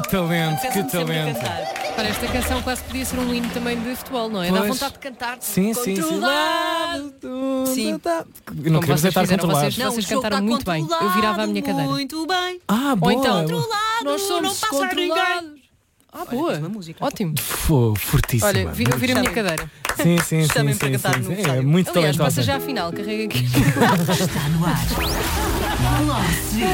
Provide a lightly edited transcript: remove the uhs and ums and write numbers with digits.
talento, que Pensa-me sempre a talento. cantar. Para esta canção quase podia ser um hino também de futebol, não é? Pois. Dá vontade de cantar. Sim, sim, sim. Controlado. Sim. Não Como queremos vocês estar fizeram, controlados. Não, Vocês o jogo cantaram está muito bem. Eu controlado, virava a minha cadeira. Muito bem. Ah, Ou boa. então, Controlado, nós somos não passa a ninguém. controlados. Ah, boa. fiz uma música. Ótimo. Fortíssima. Olha, eu viro a minha cadeira. Sim, sim, sim. Chamem sim, para sim, cantar sim, no sim. É estádio. muito Aliás, talentosa. passa já a final, carrega aqui. Está no ar. Glossy.